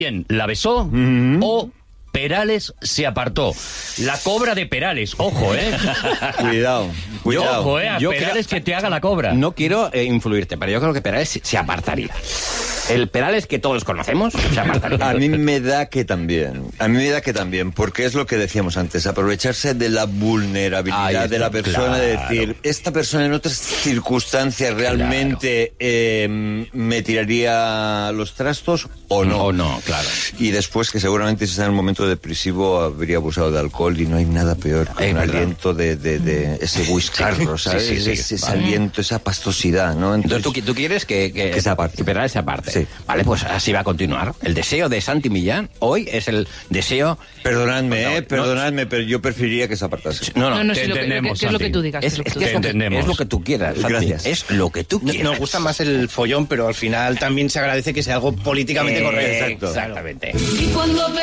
Bien, la besó o Perales se apartó. La cobra de Perales, ojo, Cuidado. Ojo, a Perales que te haga la cobra. No quiero influirte, pero yo creo que Perales se apartaría. El Perales que todos conocemos se apartaría. A mí me da que también, porque es lo que decíamos antes, aprovecharse de la vulnerabilidad de la persona, de decir, esta persona en otras circunstancias realmente me tiraría los trastos o no. O no, claro. Y después que seguramente si está en un momento depresivo habría abusado de alcohol y no hay nada peor que un aliento de ese whiscarro, ¿sabes? Sí. Ese aliento, esa pastosidad, ¿no? Entonces ¿tú quieres que se aparte. Que Perales se aparte? Sí. Vale, pues así va a continuar. El deseo de Santi Millán hoy es el deseo... Perdonadme, pero yo preferiría que se apartase. No, te entendemos, Santi. Es lo que tú digas. Es lo que tú quieras, Santi. Gracias. Es lo que tú quieras. Nos gusta más el follón, pero al final también se agradece que sea algo políticamente correcto. Exacto. Exactamente. Y cuando